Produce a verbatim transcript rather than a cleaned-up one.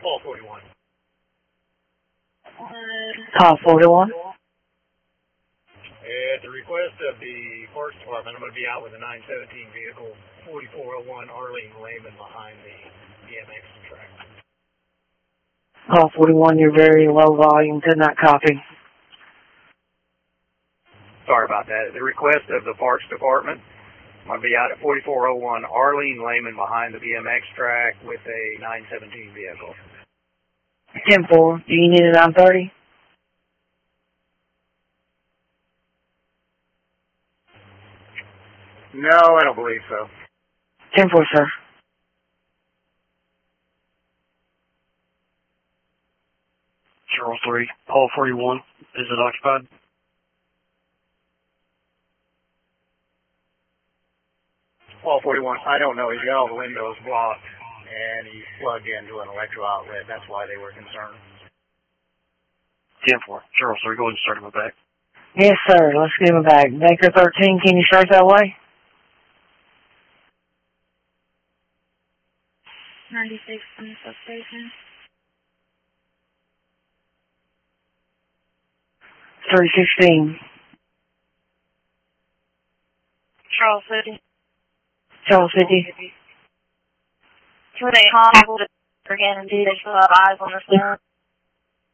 Call forty-one. Call forty-one. At the request of the Parks Department, I'm going to be out with a nine seventeen vehicle, forty-four oh one Arlene Lehman behind the B M X track. Call forty-one, you're very low volume, could not copy. Sorry about that. At the request of the Parks Department, I'm going to be out at forty-four oh one Arlene Lehman behind the B M X track with a nine seventeen vehicle. ten four, do you need a nine thirty? No, I don't believe so. ten four, sir. Charles three, Paul forty-one, is it occupied? Paul forty-one, I don't know. He's got all the windows blocked, and he's plugged into an electro outlet. That's why they were concerned. ten four, Charles three, go ahead and start him back. Yes, sir. Let's give him back. Baker thirteen, can you start that way? ninety-six from the substation. three sixteen. Charles fifty. Charles fifty. Can they call again and do they still have eyes on the center?